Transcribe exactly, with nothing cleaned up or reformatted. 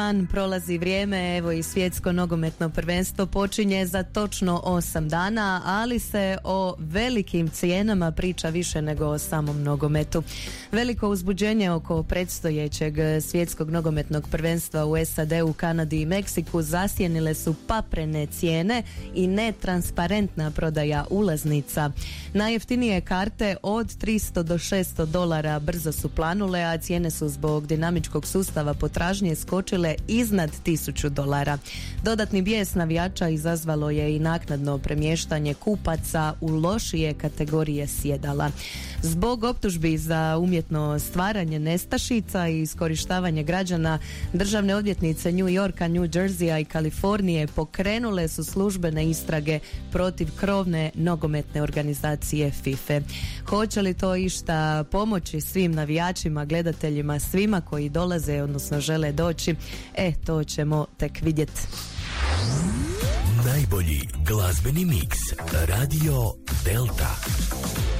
Dan prolazi vrijeme, evo i svjetsko nogometno prvenstvo počinje za točno osam dana, ali se o velikim cijenama priča više nego o samom nogometu. Veliko uzbuđenje oko predstojećeg svjetskog nogometnog prvenstva u S A D-u, Kanadi i Meksiku zasjenile su paprene cijene i netransparentna prodaja ulaznica. Najjeftinije karte od tristo do šesto dolara brzo su planule, a cijene su zbog dinamičkog sustava potražnje skočile iznad tisuću dolara. Dodatni bijes navijača izazvalo je i naknadno premještanje kupaca u lošije kategorije sjedala. Zbog optužbi za umjetno stvaranje nestašica i iskorištavanje građana, državne odvjetnice New Yorka, New Jerseya i Kalifornije pokrenule su službene istrage protiv krovne nogometne organizacije FIFA. Hoće li to išta pomoći svim navijačima, gledateljima, svima koji dolaze, odnosno žele doći? E, to ćemo tek vidjeti. Najbolji glazbeni miks Radio Delta.